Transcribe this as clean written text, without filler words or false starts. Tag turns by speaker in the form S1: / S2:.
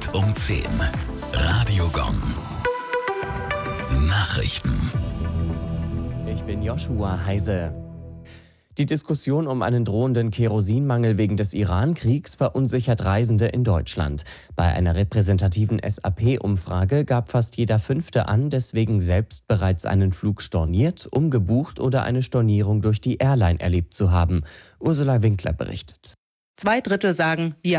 S1: um 10. Radio Gong. Nachrichten.
S2: Ich bin Joshua Heise. Die Diskussion um einen drohenden Kerosinmangel wegen des Iran-Kriegs verunsichert Reisende in Deutschland. Bei einer repräsentativen SAP-Umfrage gab fast jeder Fünfte an, deswegen selbst bereits einen Flug storniert, umgebucht oder eine Stornierung durch die Airline erlebt zu haben. Ursula Winkler berichtet.
S3: 2/3 sagen, wir